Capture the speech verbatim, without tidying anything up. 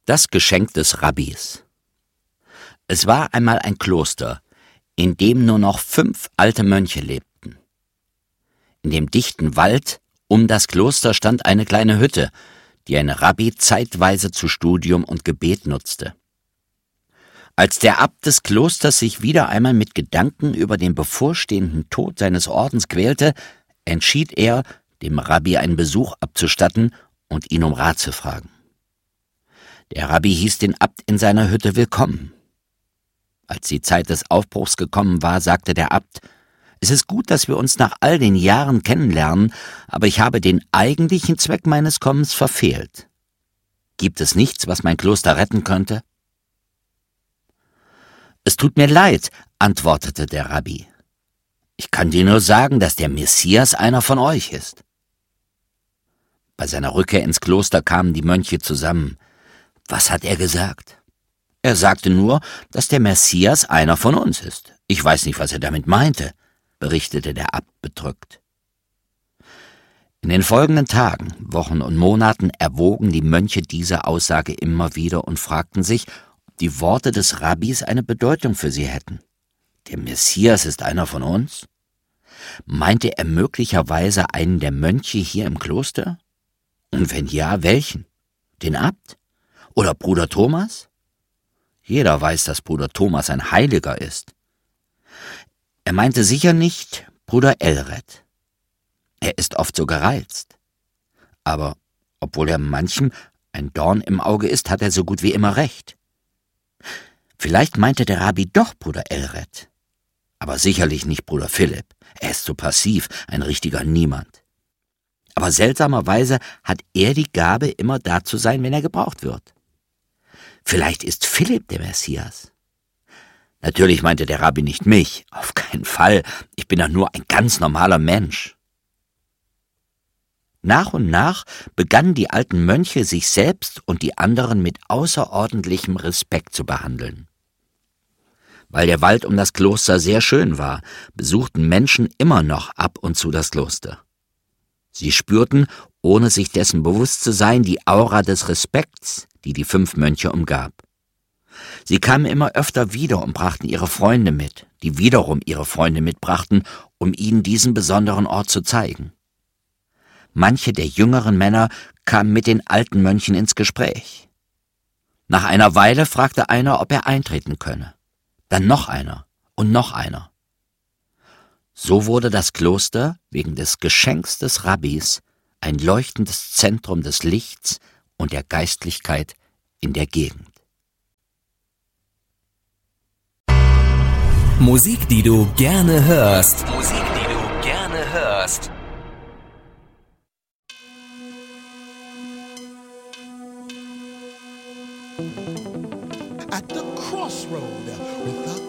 Das Geschenk des Rabbis. Es war einmal ein Kloster, in dem nur noch fünf alte Mönche lebten. In dem dichten Wald um das Kloster stand eine kleine Hütte, die ein Rabbi zeitweise zu Studium und Gebet nutzte. Als der Abt des Klosters sich wieder einmal mit Gedanken über den bevorstehenden Tod seines Ordens quälte, entschied er, dem Rabbi einen Besuch abzustatten und ihn um Rat zu fragen. Der Rabbi hieß den Abt in seiner Hütte willkommen. Als die Zeit des Aufbruchs gekommen war, sagte der Abt: »Es ist gut, dass wir uns nach all den Jahren kennenlernen, aber ich habe den eigentlichen Zweck meines Kommens verfehlt. Gibt es nichts, was mein Kloster retten könnte?« »Es tut mir leid«, antwortete der Rabbi. »Ich kann dir nur sagen, dass der Messias einer von euch ist.« Bei seiner Rückkehr ins Kloster kamen die Mönche zusammen. Was hat er gesagt? Er sagte nur, dass der Messias einer von uns ist. Ich weiß nicht, was er damit meinte, berichtete der Abt bedrückt. In den folgenden Tagen, Wochen und Monaten erwogen die Mönche diese Aussage immer wieder und fragten sich, ob die Worte des Rabbis eine Bedeutung für sie hätten. Der Messias ist einer von uns? Meinte er möglicherweise einen der Mönche hier im Kloster? Und wenn ja, welchen? Den Abt? Oder Bruder Thomas? Jeder weiß, dass Bruder Thomas ein Heiliger ist. Er meinte sicher nicht Bruder Elred. Er ist oft so gereizt. Aber obwohl er manchem ein Dorn im Auge ist, hat er so gut wie immer recht. Vielleicht meinte der Rabbi doch Bruder Elred. Aber sicherlich nicht Bruder Philipp. Er ist so passiv, ein richtiger Niemand. Aber seltsamerweise hat er die Gabe, immer da zu sein, wenn er gebraucht wird. Vielleicht ist Philipp der Messias. Natürlich meinte der Rabbi nicht mich, auf keinen Fall, ich bin doch nur ein ganz normaler Mensch. Nach und nach begannen die alten Mönche, sich selbst und die anderen mit außerordentlichem Respekt zu behandeln. Weil der Wald um das Kloster sehr schön war, besuchten Menschen immer noch ab und zu das Kloster. Sie spürten, ohne sich dessen bewusst zu sein, die Aura des Respekts, die die fünf Mönche umgab. Sie kamen immer öfter wieder und brachten ihre Freunde mit, die wiederum ihre Freunde mitbrachten, um ihnen diesen besonderen Ort zu zeigen. Manche der jüngeren Männer kamen mit den alten Mönchen ins Gespräch. Nach einer Weile fragte einer, ob er eintreten könne. Dann noch einer und noch einer. So wurde das Kloster wegen des Geschenks des Rabbis ein leuchtendes Zentrum des Lichts und der Geistlichkeit in der Gegend. Musik, die du gerne hörst. Musik, die du gerne hörst. At the crossroad with the